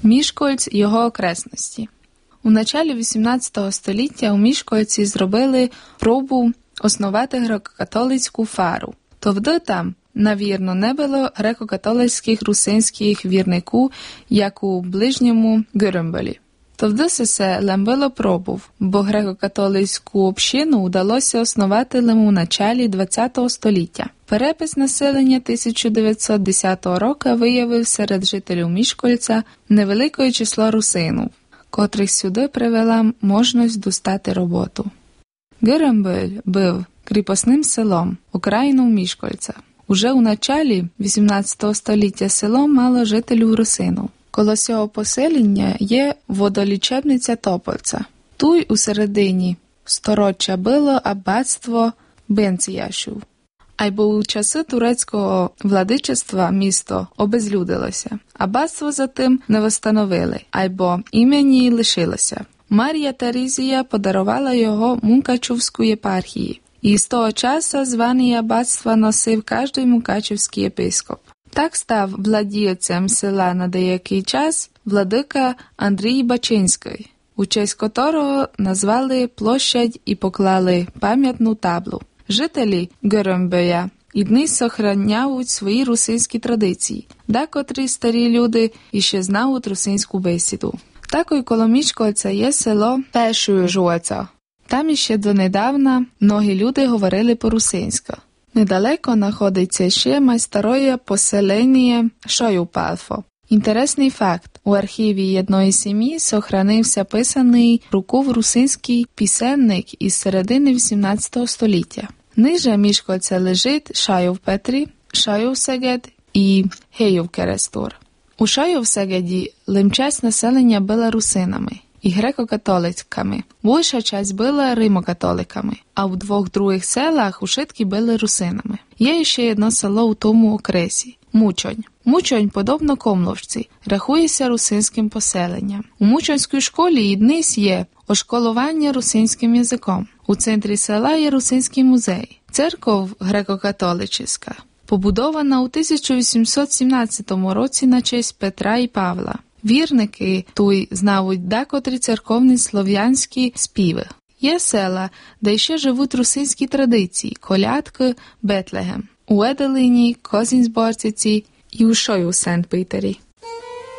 Мішкольц – його окресності. У началі 18 століття у Мішкольці зробили пробу основати греко-католицьку фару. Товди там, навірно, не було греко-католицьких русинських вірнику, як у ближньому Гюрембелі. Товди се лембило пробув, бо греко-католицьку общину вдалося основати лим у началі 20 століття. Перепис населення 1910 року виявив серед жителів Мішкольця невелике число русинів, котрих сюди привела можливість достати роботу. Гюрембель був кріпосним селом, окраїну Мішкольця. Уже у началі 18 століття село мало жителів русинів. Коло цього поселення є водолічебниця Топольця. Туй у середині сторіччя було аббатство Бенціяшів. Айбо у часи турецького владичества місто обезлюдилося. Аббатство затим не встановили, айбо імені лишилося. Марія Терезія подарувала його Мукачівську єпархії. І з того часу звання аббатства носив кожний мукачівський єпископ. Так став владієцем села на деякий час владика Андрій Бачинський, у честь котрого назвали площадь і поклали пам'ятну таблу. Жителі Гюрембеля і дни сохраняють свої русинські традиції, декотрі старі люди іще знають русинську бесіду. Також коло Мішкольця є село Пешує-Жуеця. Там іще донедавна многі люди говорили по-русинську. Недалеко знаходиться ще майстароє поселення Шоюпалфо. Інтересний факт. У архіві одної сім'ї сохранився писаний рукою русинський писемник із середини 18 століття. Ниже Мішкольця лежить Шайов-Петрі, Шайов-Сегед і Геїв-Керестор. У Шайов-Сегеді лимчасть населення була русинами і греко-католицьками. Більша часть була римо-католиками, а в двох других селах ушитки були русинами. Є ще одне село у тому окресі – Мучонь. Мучонь, подобно Комловці, рахується русинським поселенням. У Мучонській школі і днись є ошколування русинським язиком. У центрі села є русинський музей. Церков греко-католицька, побудована у 1817 році на честь Петра і Павла. Вірники туй знають декотрі церковні слов'янські співи. Є села, де ще живуть русинські традиції – колядки, Бетлегем. У Еделині, Козінськборциці і у Шою Сент-Пітері.